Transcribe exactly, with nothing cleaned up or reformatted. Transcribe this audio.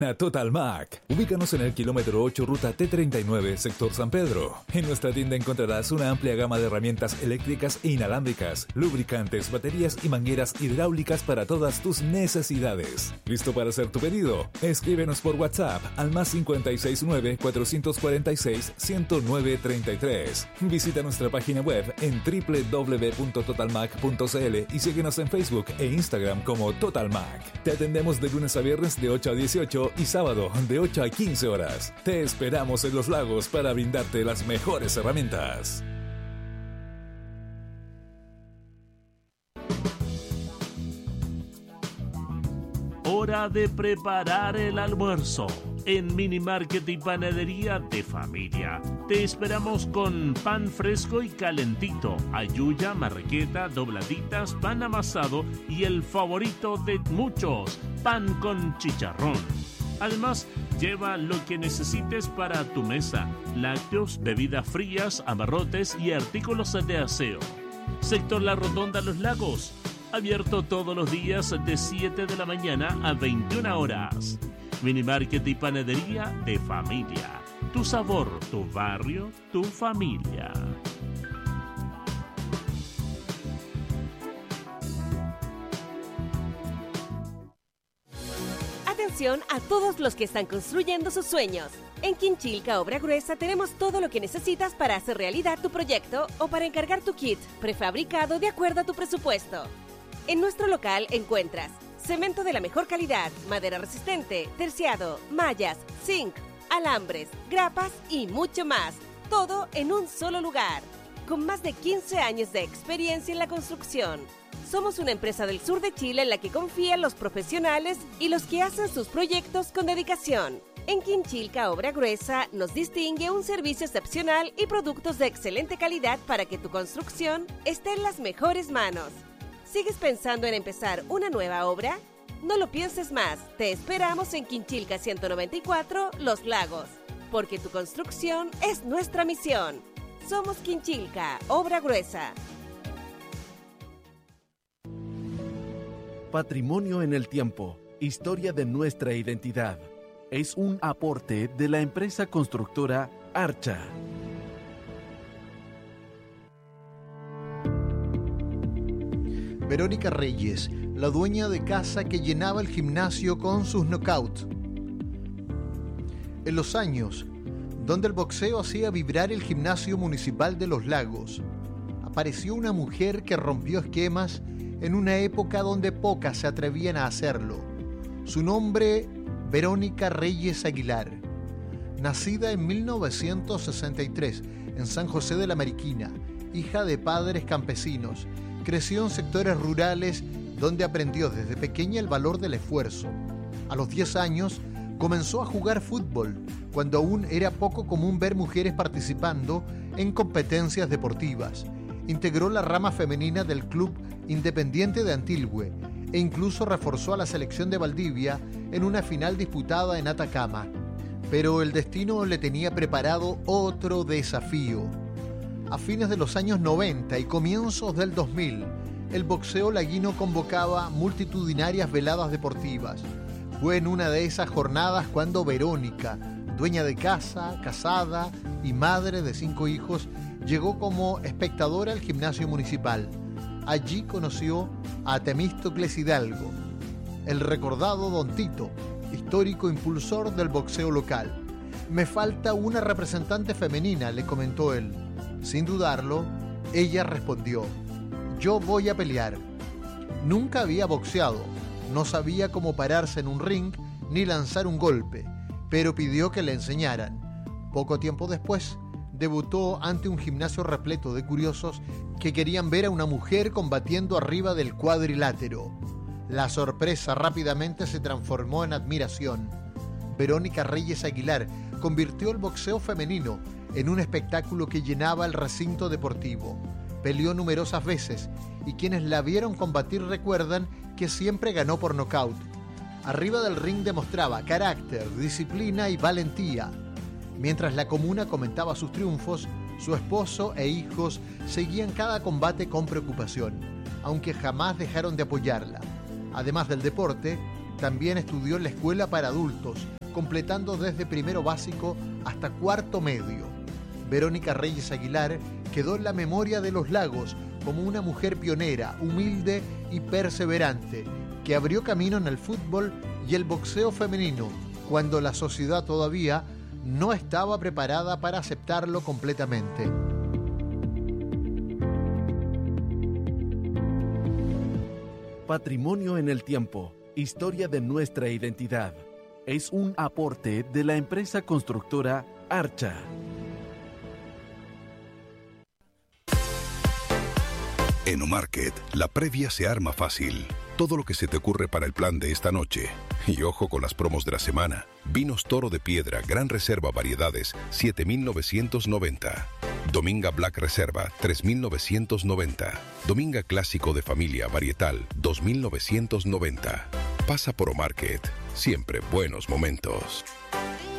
A Total Mac. Ubícanos en el kilómetro ocho, ruta T treinta y nueve, sector San Pedro. En nuestra tienda encontrarás una amplia gama de herramientas eléctricas e inalámbricas, lubricantes, baterías y mangueras hidráulicas para todas tus necesidades. ¿Listo para hacer tu pedido? Escríbenos por WhatsApp al más cinco seis nueve, cuatro cuatro seis, uno cero nueve tres tres. Visita nuestra página web en doble u doble u doble u punto total mac punto c l y síguenos en Facebook e Instagram como Total Mac. Te atendemos de lunes a viernes de ocho a dieciocho y sábado de ocho a quince horas. Te esperamos en Los Lagos para brindarte las mejores herramientas. Hora de preparar el almuerzo. En Mini Market y Panadería de Familia te esperamos con pan fresco y calentito, ayuya, marraqueta, dobladitas, pan amasado y el favorito de muchos, pan con chicharrón. Además, lleva lo que necesites para tu mesa: lácteos, bebidas frías, abarrotes y artículos de aseo. Sector La Rotonda, Los Lagos. Abierto todos los días de siete de la mañana a veintiuna horas. Mini Market y Panadería de Familia. Tu sabor, tu barrio, tu familia. Atención a todos los que están construyendo sus sueños. En Quinchilca Obra Gruesa tenemos todo lo que necesitas para hacer realidad tu proyecto o para encargar tu kit prefabricado de acuerdo a tu presupuesto. En nuestro local encuentras cemento de la mejor calidad, madera resistente, terciado, mallas, zinc, alambres, grapas y mucho más. Todo en un solo lugar. Con más de quince años de experiencia en la construcción. Somos una empresa del sur de Chile en la que confían los profesionales y los que hacen sus proyectos con dedicación. En Quinchilca Obra Gruesa nos distingue un servicio excepcional y productos de excelente calidad para que tu construcción esté en las mejores manos. ¿Sigues pensando en empezar una nueva obra? No lo pienses más. Te esperamos en Quinchilca ciento noventa y cuatro, Los Lagos. Porque tu construcción es nuestra misión. Somos Quinchilca Obra Gruesa. Patrimonio en el tiempo. Historia de nuestra identidad. Es un aporte de la empresa constructora Archa. Verónica Reyes, la dueña de casa que llenaba el gimnasio con sus knockouts. En los años donde el boxeo hacía vibrar el gimnasio municipal de Los Lagos, apareció una mujer que rompió esquemas en una época donde pocas se atrevían a hacerlo. Su nombre, Verónica Reyes Aguilar. Nacida en mil novecientos sesenta y tres en San José de la Mariquina, hija de padres campesinos, creció en sectores rurales donde aprendió desde pequeña el valor del esfuerzo. A los diez años comenzó a jugar fútbol, cuando aún era poco común ver mujeres participando en competencias deportivas. Integró la rama femenina del Club Independiente de Antilhue e incluso reforzó a la selección de Valdivia en una final disputada en Atacama. Pero el destino le tenía preparado otro desafío. A fines de los años noventa y comienzos del dos mil, el boxeo laguino convocaba multitudinarias veladas deportivas. Fue en una de esas jornadas cuando Verónica, dueña de casa, casada y madre de cinco hijos, llegó como espectadora al gimnasio municipal. Allí conoció a Temístocles Hidalgo, el recordado Don Tito, histórico impulsor del boxeo local. Me falta una representante femenina, le comentó él. Sin dudarlo, ella respondió: yo voy a pelear. Nunca había boxeado, no sabía cómo pararse en un ring ni lanzar un golpe, pero pidió que le enseñaran. Poco tiempo después, debutó ante un gimnasio repleto de curiosos que querían ver a una mujer combatiendo arriba del cuadrilátero. La sorpresa rápidamente se transformó en admiración. Verónica Reyes Aguilar convirtió el boxeo femenino en un espectáculo que llenaba el recinto deportivo. Peleó numerosas veces y quienes la vieron combatir recuerdan que siempre ganó por nocaut. Arriba del ring demostraba carácter, disciplina y valentía. Mientras la comuna comentaba sus triunfos, su esposo e hijos seguían cada combate con preocupación, aunque jamás dejaron de apoyarla. Además del deporte, También estudió en la escuela para adultos, completando desde primero básico hasta cuarto medio. Verónica Reyes Aguilar quedó en la memoria de Los Lagos como una mujer pionera, humilde y perseverante, que abrió camino en el fútbol y el boxeo femenino, cuando la sociedad todavía no estaba preparada para aceptarlo completamente. Patrimonio en el tiempo, historia de nuestra identidad. Es un aporte de la empresa constructora Archa. En Omarket, la previa se arma fácil. Todo lo que se te ocurre para el plan de esta noche. Y ojo con las promos de la semana. Vinos Toro de Piedra, Gran Reserva Variedades, siete mil novecientos noventa. Dominga Black Reserva, tres mil novecientos noventa. Dominga Clásico de Familia Varietal, dos mil novecientos noventa. Pasa por Omarket. Siempre buenos momentos.